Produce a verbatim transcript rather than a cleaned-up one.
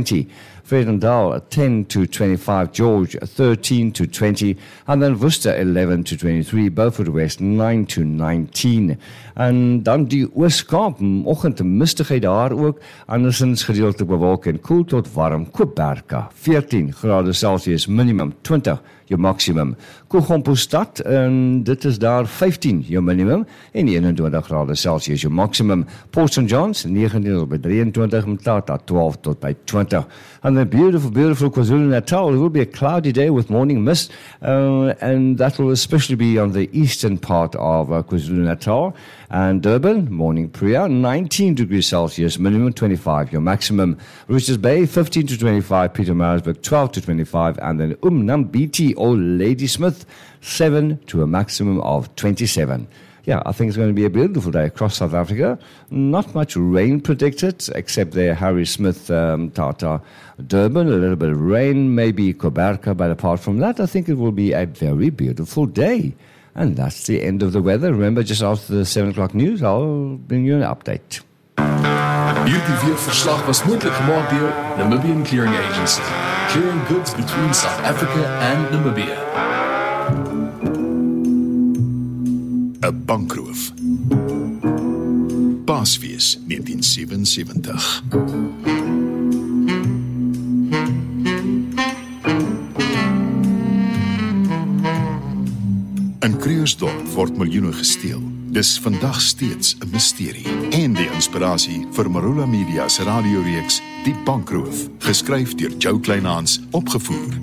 Vredendal ten to twenty-five, George thirteen to twenty, and then Worcester eleven to twenty-three, Beaufort West nine to nineteen. En dan die Oos-Kaap, oggend mistigheid daar ook, andersins gedeeltelik bewolk en koel tot warm. Koperka veertien grade Celsius minimum, twintig jou maksimum. Kogelpoort, en dit is daar vyftien jou minimum en eenentwintig grade Celsius jou maksimum. Port Saint John's negentien tot by drieëntwintig, Mthatha twaalf tot by twintig. And the beautiful, beautiful KwaZulu-Natal, it will be a cloudy day with morning mist, uh, and that will especially be on the eastern part of uh, KwaZulu-Natal. And Durban, morning Priya, nineteen degrees Celsius, minimum twenty-five, your maximum. Richards Bay, fifteen to twenty-five, Pietermaritzburg, twelve to twenty-five, and then Umnambiti or Ladysmith, seven to a maximum of twenty-seven. Yeah, I think it's going to be a beautiful day across South Africa. Not much rain predicted, except there Harry Smith, um, Tata, Durban, a little bit of rain, maybe Koperka, but apart from that, I think it will be a very beautiful day. And that's the end of the weather. Remember, just after the seven o'clock news, I'll bring you an update. Hierdie weerverslag was moontlik gemaak deur Namibian Clearing Agency, clearing goods between South Africa and Namibia. 'n Bankroof. Paasfees negentien sewensewentig. In Krugersdorp word miljoene gesteel. Dis vandag steeds 'n misterie. En die inspirasie vir Marula Media se radioreeks Die Bankroof, geskryf deur Joe Kleinhans, opgevoer